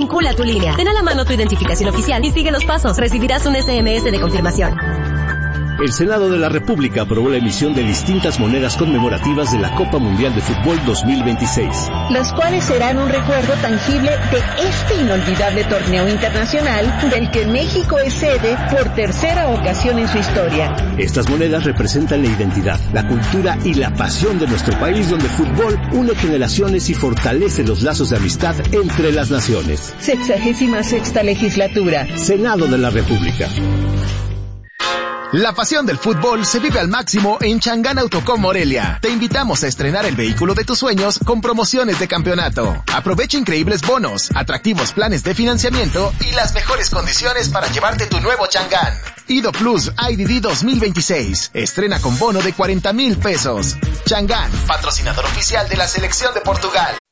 Vincula tu línea. Ten a la mano tu identificación oficial y sigue los pasos. Recibirás un SMS de confirmación. El Senado de la República aprobó la emisión de distintas monedas conmemorativas de la Copa Mundial de Fútbol 2026. Las cuales serán un recuerdo tangible de este inolvidable torneo internacional del que México es sede por tercera ocasión en su historia. Estas monedas representan la identidad, la cultura y la pasión de nuestro país, donde el fútbol une generaciones y fortalece los lazos de amistad entre las naciones. 66ª legislatura. Senado de la República. La pasión del fútbol se vive al máximo en Changán Autocom Morelia. Te invitamos a estrenar el vehículo de tus sueños con promociones de campeonato. Aprovecha increíbles bonos, atractivos planes de financiamiento y las mejores condiciones para llevarte tu nuevo Changán. Ido Plus IDD 2026. Estrena con bono de 40,000 pesos. Changán, patrocinador oficial de la selección de Portugal.